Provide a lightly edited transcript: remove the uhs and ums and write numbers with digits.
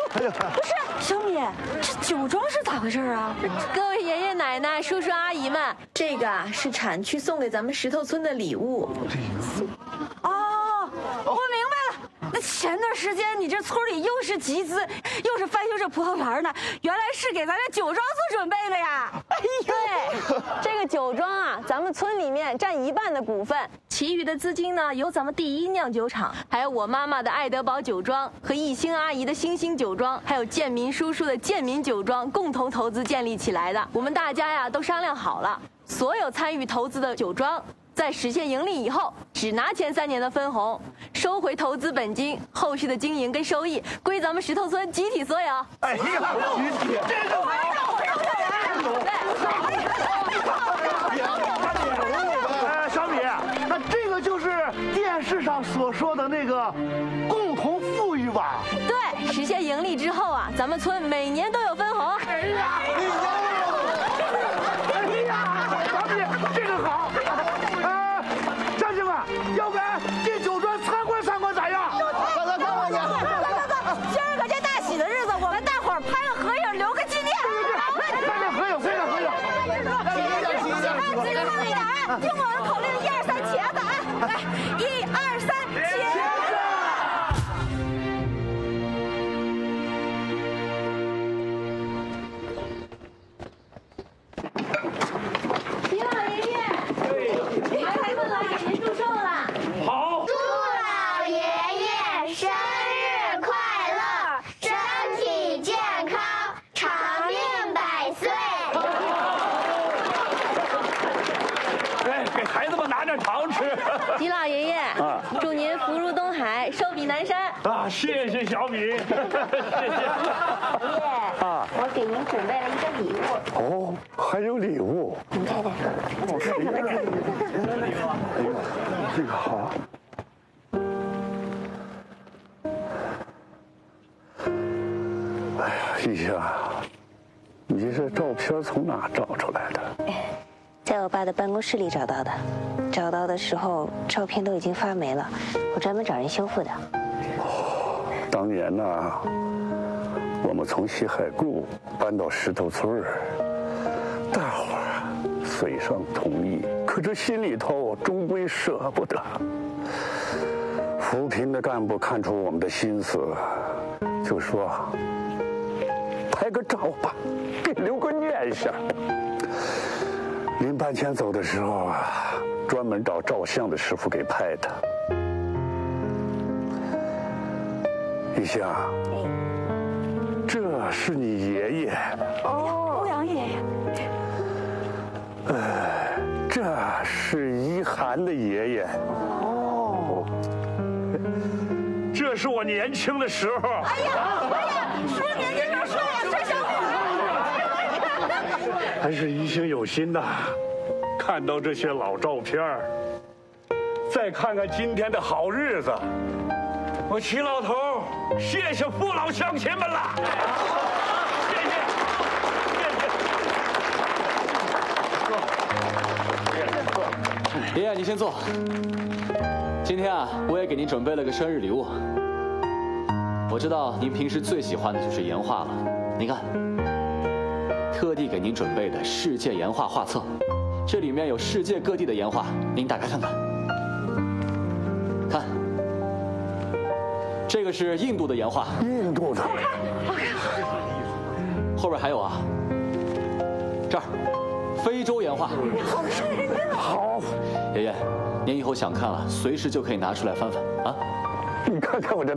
不是小米，这酒庄是咋回事啊？ 各位爷爷奶奶、叔叔阿姨们，这个啊是产区送给咱们石头村的礼物。 哦，我明白了。那前段时间你这村里又是集资，又是翻修这葡萄园呢，原来是给咱这酒庄做准备的呀。 对，这个酒庄啊，咱们村里面占1半的股份，其余的资金呢由咱们第一酿酒厂，还有我妈妈的爱德堡酒庄和艺兴阿姨的星星酒庄，还有建民叔叔的建民酒庄共同投资建立起来的。我们大家呀都商量好了，所有参与投资的酒庄在实现盈利以后，只拿前3年的分红，收回投资本金，后续的经营跟收益归咱们石头村集体所有。 哎呀，集体，这个小米，那这个就是电视上所说的那个共同富裕吧？ 对，实现盈利之后啊，咱们村每年都有分红。 哎呀，小米，这个好。乡亲们，要不然进酒庄参观参观咋样？ 今儿个这大喜的日子，我们大伙儿拍个合影，留个纪念。 拍点合影。 集中一点啊！听我的口令，1、2、3，茄子啊！来，1、2、3，茄子。 齐老爷爷，孩子们来给您祝寿了。 好。 祝老爷爷生日快乐，身体健康，长命百岁。 哎，给孩子们拿点糖吃。 齐老爷爷，祝您福如东海，寿比南山。 啊，谢谢小米，谢谢。 爷爷，我给您准备了一个礼物。 哦，还有礼物。 您看看， 哎呦，这个好。哎呀，一霞，你这照片从哪找出来的？ 在我爸的办公室里找到的，找到的时候照片都已经发霉了，我专门找人修复的。 当年呢，我们从西海固搬到石头村儿，大伙儿嘴上同意，可这心里头终归舍不得。扶贫的干部看出我们的心思，就说拍个照吧，给留个念想。临搬迁走的时候啊，专门找照相的师傅给拍的。一霞，这是你爷爷。 欧阳爷爷。 这是一涵的爷爷。 哦，这是我年轻的时候。 哎呀，说年轻时候说呀，这小伙。 还是一心有心的，看到这些老照片儿，再看看今天的好日子，我齐老头谢谢父老乡亲们了，谢谢， 爷爷，你先坐。今天啊，我也给您准备了个生日礼物。我知道您平时最喜欢的就是岩画了，您看。特地给您准备的世界岩画画册，这里面有世界各地的岩画，您打开看看。看，这个是印度的岩画， 印度的， 后边还有啊，这儿，非洲岩画。 好， 爷爷，您以后想看了，随时就可以拿出来翻翻啊。 你看看我这